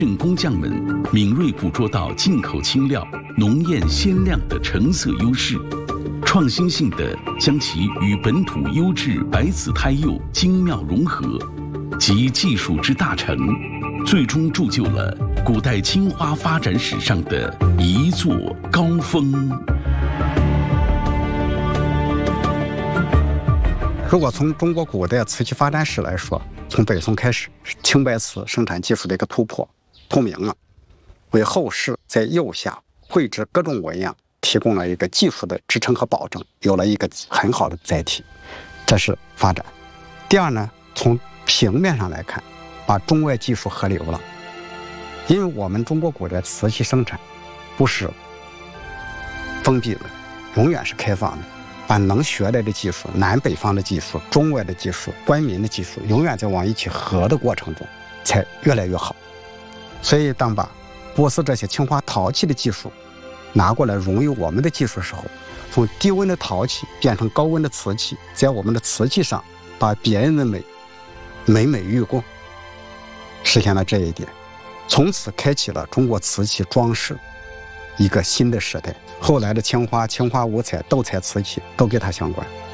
工匠们敏锐捕捉到进口青料浓艳鲜亮的成色优势，创新性地将其与本土优质白子胎釉精妙融合，集技术之大成，最终铸就了古代青花发展史上的一座高峰。 如果从中国古代瓷器发展史来说，从北宋开始是青白瓷生产技术的一个突破，透明了，为后世在釉下绘制各种纹样提供了一个技术的支撑和保证，有了一个很好的载体，这是发展。第二呢，从平面上来看，把中外技术合流了，因为我们中国古代瓷器生产不是封闭的，永远是开放的，把能学来的技术、南北方的技术、中外的技术、官民的技术，永远在往一起合的过程中才越来越好。所以当把波斯这些青花陶器的技术拿过来融于我们的技术的时候，从低温的陶器变成高温的瓷器，在我们的瓷器上把别人的美美与共，实现了这一点，从此开启了中国瓷器装饰一个新的时代。后来的青花五彩、斗彩瓷器都跟它相关。